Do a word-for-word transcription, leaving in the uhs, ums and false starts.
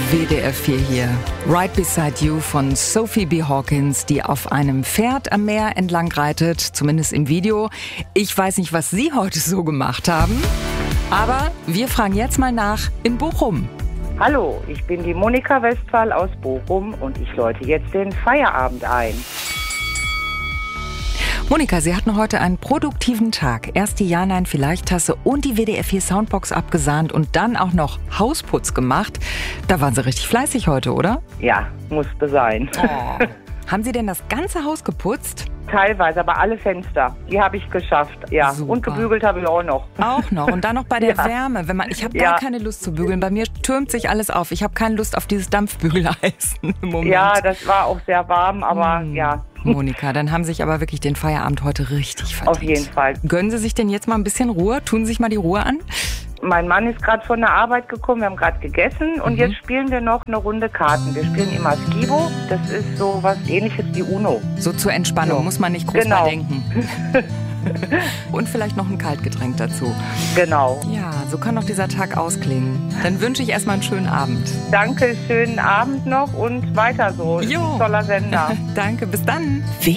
W D R vier hier. Right Beside You von Sophie B. Hawkins, die auf einem Pferd am Meer entlang reitet, zumindest im Video. Ich weiß nicht, was Sie heute so gemacht haben, aber wir fragen jetzt mal nach in Bochum. Hallo, ich bin die Monika Westphal aus Bochum und ich läute jetzt den Feierabend ein. Monika, Sie hatten heute einen produktiven Tag. Erst die Ja-Nein-Vielleicht-Tasse und die W D R vier Soundbox abgesahnt und dann auch noch Hausputz gemacht. Da waren Sie richtig fleißig heute, oder? Ja, musste sein. Oh. Haben Sie denn das ganze Haus geputzt? Teilweise, aber alle Fenster, die habe ich geschafft. Ja, Super. Und gebügelt habe ich auch noch. Auch noch und dann noch bei der Ja. Wärme. Wenn man, ich habe Ja. gar keine Lust zu bügeln. Bei mir türmt sich alles auf. Ich habe keine Lust auf dieses Dampfbügeleisen im Moment. Ja, das war auch sehr warm, aber Hm. ja. Monika, dann haben Sie sich aber wirklich den Feierabend heute richtig verdient. Auf jeden Fall. Gönnen Sie sich denn jetzt mal ein bisschen Ruhe? Tun Sie sich mal die Ruhe an? Mein Mann ist gerade von der Arbeit gekommen, wir haben gerade gegessen und Mhm. jetzt spielen wir noch eine Runde Karten. Wir spielen immer Skibo, das ist so was Ähnliches wie Uno. So zur Entspannung, So. muss man nicht groß Genau. mal denken. Und vielleicht noch ein Kaltgetränk dazu. Genau. Ja, so kann doch dieser Tag ausklingen. Dann wünsche ich erstmal einen schönen Abend. Danke, schönen Abend noch und weiter so. Jo. Toller Sender. Danke, bis dann. W